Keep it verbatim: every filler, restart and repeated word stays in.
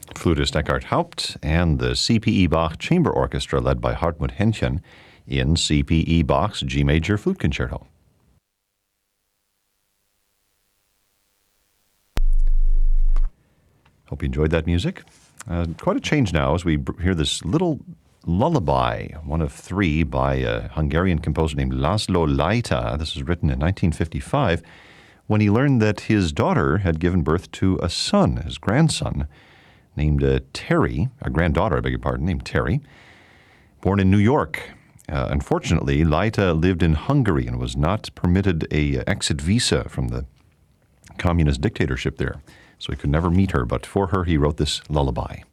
flutist Eckhart Haupt, and the C P E Bach Chamber Orchestra led by Hartmut Henchen in C P E Bach's G Major Flute Concerto. Hope you enjoyed that music. Uh, quite a change now as we hear this little lullaby, one of three by a Hungarian composer named Laszlo Leita. This was written in nineteen fifty-five when he learned that his daughter had given birth to a son, his grandson, named uh, Terry, a granddaughter, I beg your pardon, named Terry, born in New York. Uh, unfortunately, Leita lived in Hungary and was not permitted a uh, exit visa from the communist dictatorship there, so he could never meet her, but for her he wrote this lullaby.